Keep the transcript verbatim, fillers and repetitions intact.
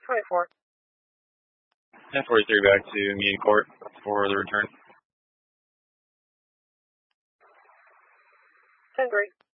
twenty-four. ten forty-three back to meeting court for the return. ten three.